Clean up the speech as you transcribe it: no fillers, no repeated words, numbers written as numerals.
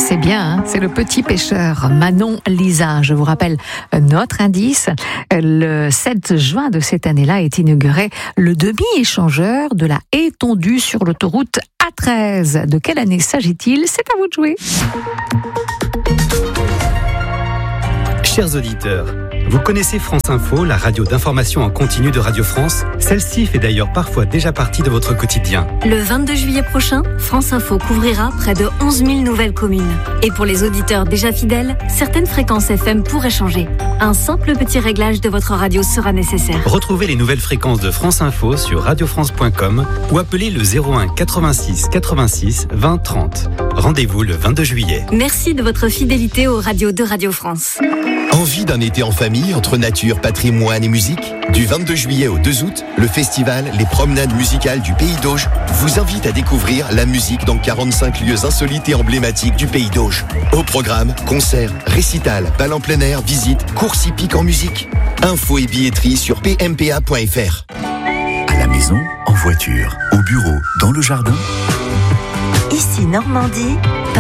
C'est bien, hein, c'est le petit pêcheur Manon Lisa. Je vous rappelle notre indice. Le 7 juin de cette année-là est inauguré le demi-échangeur de la Étendue sur l'autoroute A13. De quelle année s'agit-il ? C'est à vous de jouer. Chers auditeurs, vous connaissez France Info, la radio d'information en continu de Radio France ? Celle-ci fait d'ailleurs parfois déjà partie de votre quotidien. Le 22 juillet prochain, France Info couvrira près de 11 000 nouvelles communes. Et pour les auditeurs déjà fidèles, certaines fréquences FM pourraient changer. Un simple petit réglage de votre radio sera nécessaire. Retrouvez les nouvelles fréquences de France Info sur radiofrance.com ou appelez le 01 86 86 20 30. Rendez-vous le 22 juillet. Merci de votre fidélité aux radios de Radio France. Envie d'un été en famille entre nature, patrimoine et musique ? Du 22 juillet au 2 août, le festival Les Promenades Musicales du Pays d'Auge vous invite à découvrir la musique dans 45 lieux insolites et emblématiques du Pays d'Auge. Au programme, concerts, récitals, bals en plein air, visites, courses hippiques en musique. Infos et billetterie sur pmpa.fr. À la maison, en voiture, au bureau, dans le jardin. Ici Normandie.